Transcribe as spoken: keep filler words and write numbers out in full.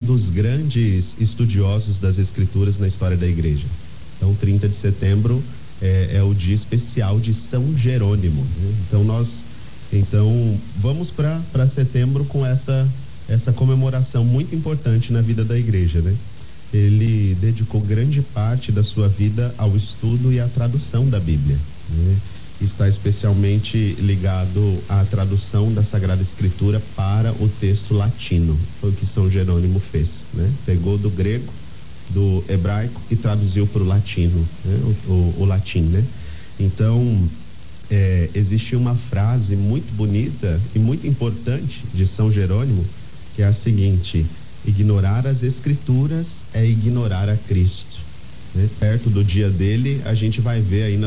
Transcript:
dos grandes estudiosos das escrituras na história da igreja. Então, trinta de setembro é, é o dia especial de São Jerônimo, né? Então, nós, então, vamos para para setembro com essa, essa comemoração muito importante na vida da igreja, né? Ele dedicou grande parte da sua vida ao estudo e à tradução da Bíblia, né? Está especialmente ligado à tradução da Sagrada Escritura para o texto latino. Foi o que São Jerônimo fez, né? Pegou do grego, do hebraico e traduziu para o latino, né? o, o, o latim, né? Então, é, existe uma frase muito bonita e muito importante de São Jerônimo, que é a seguinte: ignorar as Escrituras é ignorar a Cristo, né? Perto do dia dele, a gente vai ver aí na